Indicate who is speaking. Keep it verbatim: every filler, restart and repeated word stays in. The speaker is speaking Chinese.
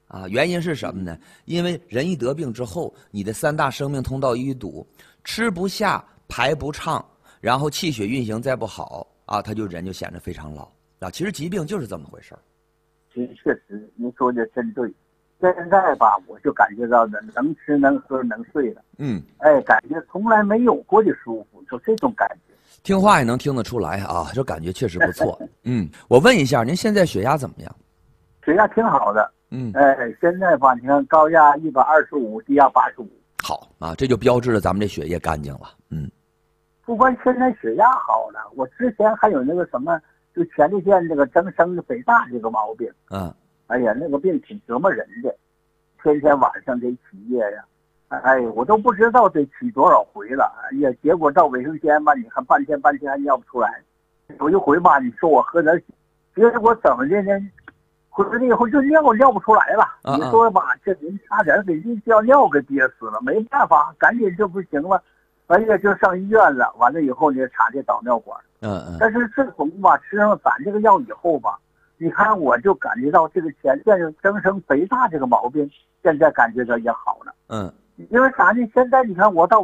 Speaker 1: 啊，原因是什么呢？因为人一得病之后，你的三大生命通道一堵，吃不下，排不畅，然后气血运行再不好啊，他就人就显得非常老啊。其实疾病就是这么回事儿。
Speaker 2: 其实确实，您说的真对。现在吧，我就感觉到的能吃能喝能睡了。
Speaker 1: 嗯，
Speaker 2: 哎，感觉从来没有过的舒服，就这种感觉。
Speaker 1: 听话也能听得出来啊，这感觉确实不错。嗯，我问一下，您现在血压怎么样？
Speaker 2: 血压挺好的。
Speaker 1: 嗯，
Speaker 2: 哎，现在吧，你看高压一百二十五，低压八十五。
Speaker 1: 好啊，这就标志着咱们这血液干净了。嗯，
Speaker 2: 不光现在血压好了，我之前还有那个什么，就前列腺这个增生肥大这个毛病。
Speaker 1: 嗯，
Speaker 2: 哎呀，那个病挺折磨人的，天天晚上得起夜呀。哎，我都不知道得起多少回了。哎呀，结果到卫生间吧，你看半天半天还尿不出来。有一回吧，你说我喝点血，结果怎么的呢？回来以后就尿尿不出来了。
Speaker 1: 啊啊
Speaker 2: 你说吧，这人差点给这叫尿给憋死了，没办法，赶紧就不行了。哎呀，就上医院了。完了以后呢，插这导尿管。
Speaker 1: 嗯嗯。
Speaker 2: 但是自从吧吃上咱这个药以后吧，你看我就感觉到这个前列增生肥大这个毛病，现在感觉到也好了。
Speaker 1: 嗯。
Speaker 2: 因为啥呢？现在你看我到